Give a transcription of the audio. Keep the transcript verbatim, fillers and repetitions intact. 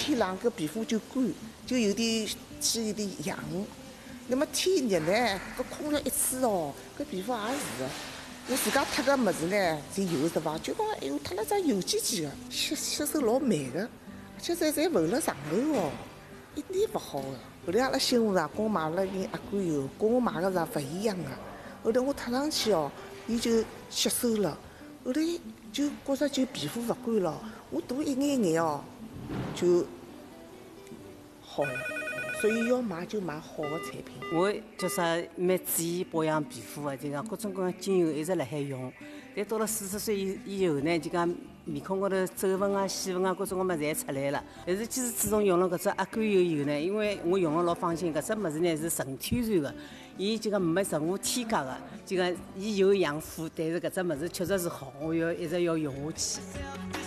天冷，搿皮肤就干，就有点起有点痒。那么天热呢，搿空调一吹哦，搿皮肤也是的。我自家脱个物事呢，就有是伐？就讲哎哟，脱了只油唧唧的，吸吸收老慢的，而且侪侪浮了上头哦，一点勿好的。后来阿拉新妇啊，跟我买了瓶阿管油，跟我买个是勿一样的。后来我脱上去哦，伊就吸收了，后来就觉着就皮肤勿干了，我涂一眼眼哦，就好了。所以要买就买好的产品。 我叫啥蛮注意保养皮肤的，就讲各种各样精油一直辣海用。但到了四十岁以以后呢，就讲面孔高头皱纹啊、细纹啊，各种各么侪出来了。但是其实自从用了搿只阿管油以后呢，因为我用了老放心，搿只物事呢是纯天然的，伊就讲没任何添加的，就讲伊有养肤，但是搿只物事确实是好，我要一直要用下去。